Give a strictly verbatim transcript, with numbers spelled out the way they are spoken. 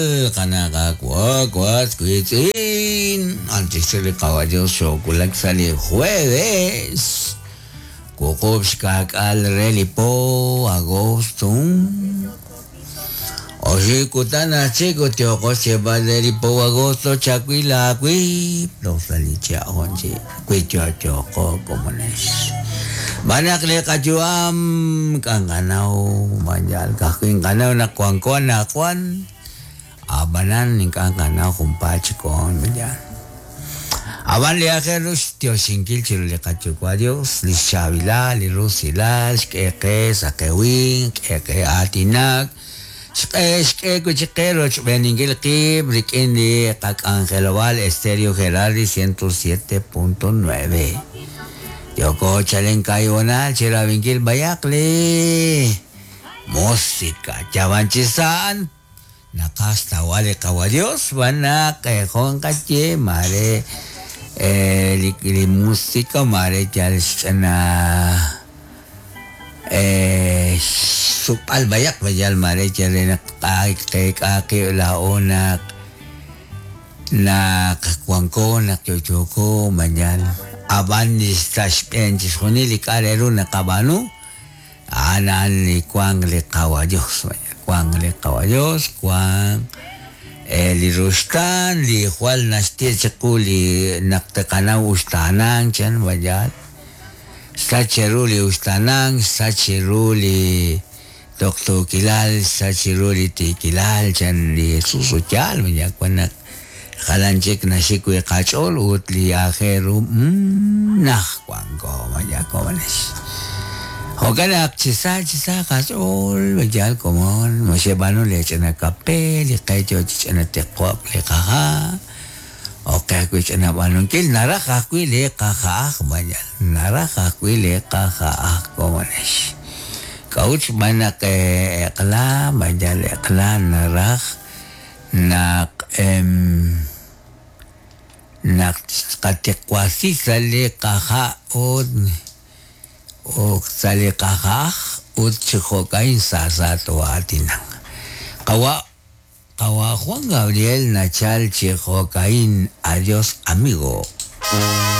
Kanaka cuac, cuac, cuitzin. Antes de caballos chocolate sale jueves. Cucupskak al relipo agosto. Oye, kutana chico, tío, coche va de relipo agosto, chacuila, cui. Los salicha, onche, cuicho, choco, como es. Banyak le kajuam, kang kanau, manjal, kaking kanau na kuan kuan na kuan. Abanan ningkang kanau kumpach kon manjal. Aban le ajerus tio singkil chilo le kachukwa Dios, li shabila, li rusila, skeke, sakewin, skeke atinak, skeke, skeke, kuchikero, beningil kib, likindi, kak angelowal, estéreo Gerardi ciento siete punto nueve. Yoko chalen kayonal, chira bingil bayakli. Música, chabanchisan. Nakasta wale kawadios, wana kayakon kache, mare, eh, li, li música, mare, chalsana, eh, supal bayak, bayal mare, chalen kay, kay, kay, laonak, na kakwangko, na kyochoko, manyan. Aban ni stashpenchis hunili kareru na kabanu anan ni kwang le kawajos kwang le kawajos kwang eh, li rustan li hual nastir chakuli naktakana ustanang chan wajal sachiruli ustanang sachiruli doktor kilal sachiruli tikilal chan li susuchal wajal kwanak Kalanchik na siku e kachol utli ajeru mm nah kwangko maya komanes. Hokana chisa chisa kachol bajal komon moshe banu le chena kape le kaito chena tekwa le kaha. Oka ku chena banu kil nara kakui le kaha maya nara kakui le kaha komanes. Kauch mana ke ekla bajal ekla nara nak em nak katekwasi sale kaha od o sale kaha od chikokain sasato atinang kawa kawa Juan Gabriel Nachal chikokain adiós amigo.